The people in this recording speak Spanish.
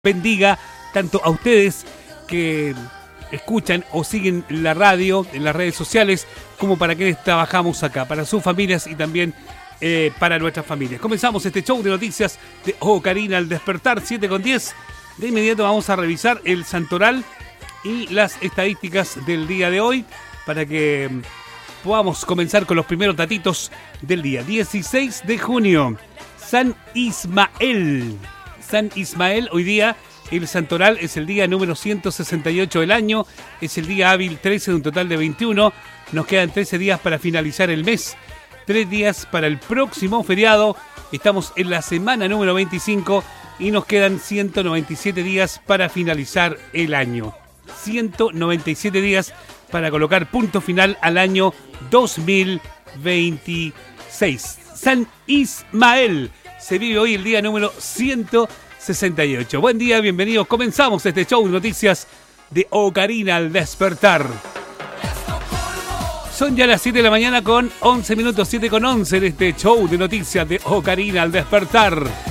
bendiga tanto a ustedes que escuchan o siguen la radio en las redes sociales, como para quienes trabajamos acá, para sus familias y también para nuestras familias. Comenzamos este show de noticias de Karina al despertar, 7:10. De inmediato vamos a revisar el santoral y las estadísticas del día de hoy para que podamos comenzar con los primeros datitos del día. 16 de junio, San Ismael. San Ismael, hoy día el santoral es el día número 168 del año, es el día hábil 13 de un total de 21, nos quedan 13 días para finalizar el mes, 3 días para el próximo feriado, estamos en la semana número 25 y nos quedan 197 días para finalizar el año. 197 días para colocar punto final al año 2026. San Ismael. Se vive hoy el día número 168. Buen día, bienvenidos. Comenzamos este show de noticias de Karina al despertar. Son ya las 7 de la mañana con 11 minutos, 7:11 en este show de noticias de Karina al despertar.